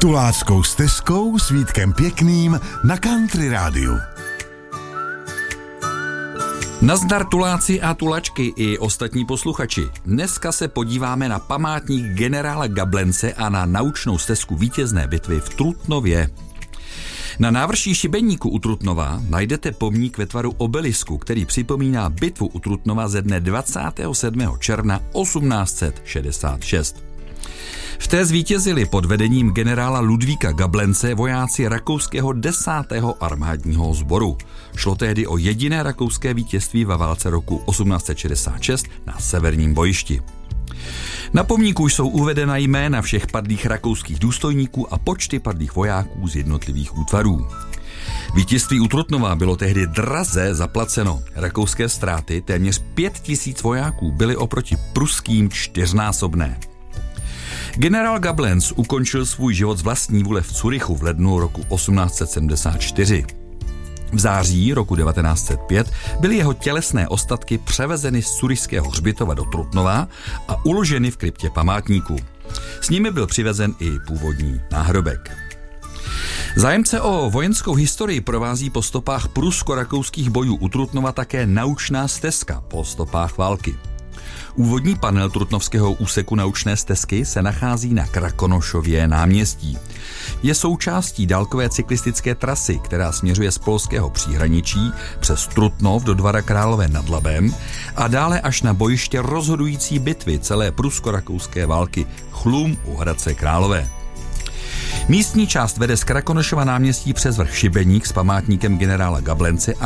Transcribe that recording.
Tuláckou stezkou s Vítkem Pěkným na Country rádiu. Nazdar tuláci a tulačky i ostatní posluchači. Dneska se podíváme na památník generála Gablence a na naučnou stezku vítězné bitvy v Trutnově. Na návrší Šibeníku u Trutnova najdete pomník ve tvaru obelisku, který připomíná bitvu u Trutnova ze dne 27. června 1866. V té zvítězili pod vedením generála Ludvíka Gablence vojáci rakouského 10. armádního sboru. Šlo tehdy o jediné rakouské vítězství ve válce roku 1866 na severním bojišti. Na pomníku jsou uvedena jména všech padlých rakouských důstojníků a počty padlých vojáků z jednotlivých útvarů. Vítězství u Trutnova bylo tehdy draze zaplaceno. Rakouské ztráty, téměř 5000 vojáků, byly oproti pruským 4násobné. Generál Gablenc ukončil svůj život z vlastní vůle v Curychu v lednu roku 1874. V září roku 1905 byly jeho tělesné ostatky převezeny z curyšského hřbitova do Trutnova a uloženy v kryptě památníku. S nimi byl přivezen i původní náhrobek. Zájemce o vojenskou historii provází po stopách prusko-rakouských bojů u Trutnova také naučná stezka po stopách války. Úvodní panel trutnovského úseku naučné stezky se nachází na Krakonošově náměstí. Je součástí dálkové cyklistické trasy, která směřuje z polského příhraničí přes Trutnov do Dvara Králové nad Labem a dále až na bojiště rozhodující bitvy celé prusko-rakouské války Chlum u Hradce Králové. Místní část vede z Krakonošova náměstí přes vrch Šibeník s památníkem generála Gablence